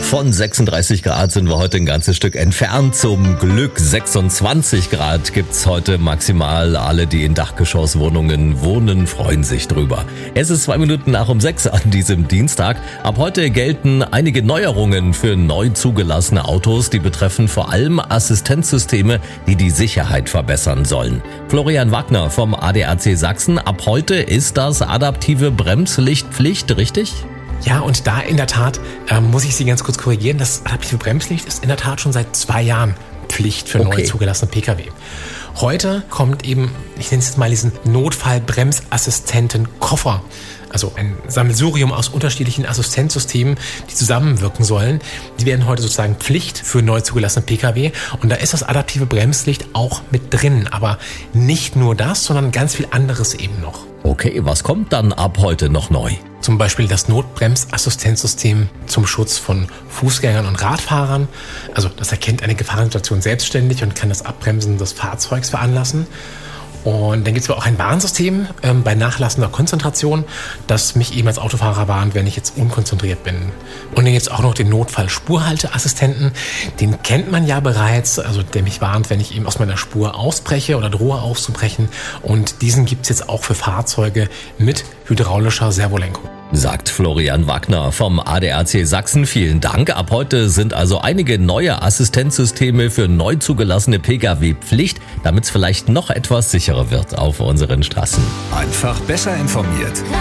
Von 36 Grad sind wir heute ein ganzes Stück entfernt. Zum Glück 26 Grad gibt's heute maximal. Alle, die in Dachgeschosswohnungen wohnen, freuen sich drüber. Es ist 2 Minuten nach um 6 an diesem Dienstag. Ab heute gelten einige Neuerungen für neu zugelassene Autos. Die betreffen vor allem Assistenzsysteme, die die Sicherheit verbessern sollen. Florian Wagner vom ADAC Sachsen. Ab heute ist das adaptive Bremslicht Pflicht, richtig? Ja, und da in der Tat muss ich Sie ganz kurz korrigieren. Das adaptive Bremslicht ist in der Tat schon seit 2 Jahren Pflicht für neu zugelassene Pkw. Heute kommt eben, ich nenne es jetzt mal diesen Notfallbremsassistenten-Koffer. Also ein Sammelsurium aus unterschiedlichen Assistenzsystemen, die zusammenwirken sollen. Die werden heute sozusagen Pflicht für neu zugelassene Pkw. Und da ist das adaptive Bremslicht auch mit drin. Aber nicht nur das, sondern ganz viel anderes eben noch. Okay, was kommt dann ab heute noch neu? Zum Beispiel das Notbremsassistenzsystem zum Schutz von Fußgängern und Radfahrern. Also das erkennt eine Gefahrensituation selbstständig und kann das Abbremsen des Fahrzeugs veranlassen. Und dann gibt es aber auch ein Warnsystem bei nachlassender Konzentration, das mich eben als Autofahrer warnt, wenn ich jetzt unkonzentriert bin. Und dann gibt es auch noch den Notfall-Spurhalteassistenten. Den kennt man ja bereits, also der mich warnt, wenn ich eben aus meiner Spur ausbreche oder drohe auszubrechen. Und diesen gibt es jetzt auch für Fahrzeuge mit hydraulischer Servolenkung. Sagt Florian Wagner vom ADAC Sachsen. Vielen Dank. Ab heute sind also einige neue Assistenzsysteme für neu zugelassene Pkw Pflicht, damit es vielleicht noch etwas sicherer wird auf unseren Straßen. Einfach besser informiert.